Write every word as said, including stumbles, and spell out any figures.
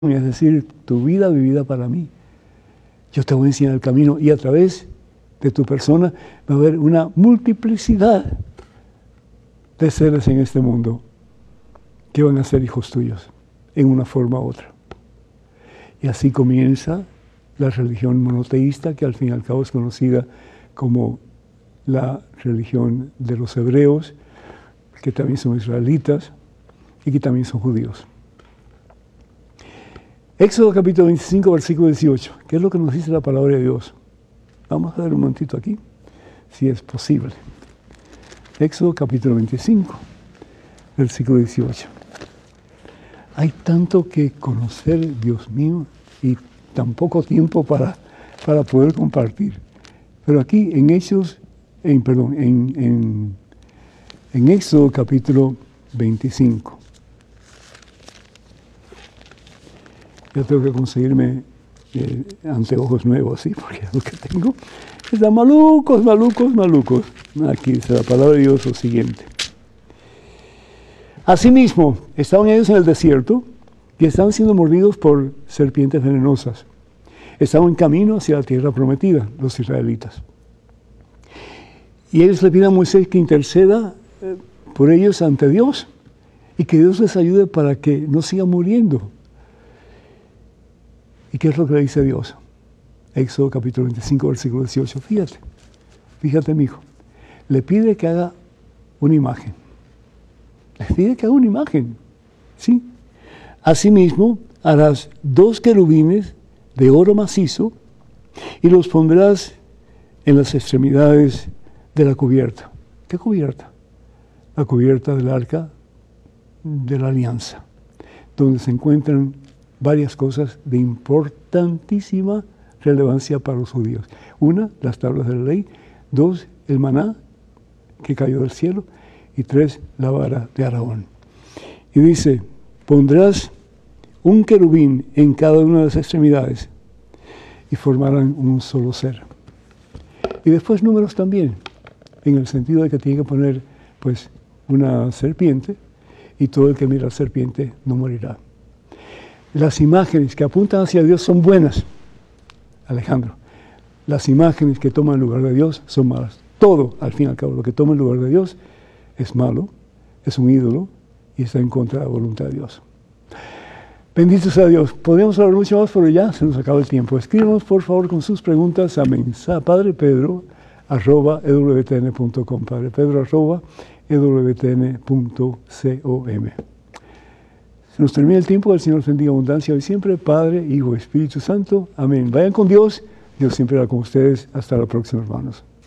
es decir, tu vida vivida para mí. Yo te voy a enseñar el camino y a través de tu persona va a haber una multiplicidad de seres en este mundo que van a ser hijos tuyos en una forma u otra. Y así comienza la religión monoteísta, que al fin y al cabo es conocida como la religión de los hebreos, que también son israelitas y que también son judíos. Éxodo capítulo veinticinco, versículo dieciocho. ¿Qué es lo que nos dice la palabra de Dios? Vamos a ver un momentito aquí, si es posible. Éxodo capítulo veinticinco, versículo dieciocho. Hay tanto que conocer, Dios mío, y tan poco tiempo para, para poder compartir. Pero aquí en Hechos, en, perdón, en, en, en Éxodo capítulo veinticinco. Yo tengo que conseguirme eh, anteojos nuevos, ¿sí? Porque lo que tengo están malucos, malucos, malucos. Aquí dice la palabra de Dios lo siguiente. Asimismo, estaban ellos en el desierto y estaban siendo mordidos por serpientes venenosas. Estaban en camino hacia la tierra prometida, los israelitas. Y ellos le piden a Moisés que interceda eh, por ellos ante Dios y que Dios les ayude para que no sigan muriendo. ¿Y qué es lo que le dice Dios? Éxodo capítulo veinticinco, versículo dieciocho. Fíjate, fíjate, mi hijo. Le pide que haga una imagen. Le pide que haga una imagen. ¿Sí? Asimismo, harás dos querubines de oro macizo y los pondrás en las extremidades de la cubierta. ¿Qué cubierta? La cubierta del arca de la alianza, donde se encuentran varias cosas de importantísima relevancia para los judíos. Una, las tablas de la ley. Dos, el maná que cayó del cielo. Y tres, la vara de Aarón. Y dice, pondrás un querubín en cada una de las extremidades y formarán un solo ser. Y después números también, en el sentido de que tiene que poner pues una serpiente y todo el que mira a la serpiente no morirá. Las imágenes que apuntan hacia Dios son buenas, Alejandro. Las imágenes que toman el lugar de Dios son malas. Todo, al fin y al cabo, lo que toma el lugar de Dios es malo, es un ídolo y está en contra de la voluntad de Dios. Bendito sea Dios. Podríamos hablar mucho más, pero ya se nos acaba el tiempo. Escríbanos, por favor, con sus preguntas a mensaje padrepedro arroba e w t n punto com, padrepedro arroba e w t n punto com. Se nos termina el tiempo, el Señor nos bendiga abundancia hoy siempre, Padre, Hijo, Espíritu Santo. Amén. Vayan con Dios. Dios siempre va con ustedes. Hasta la próxima, hermanos.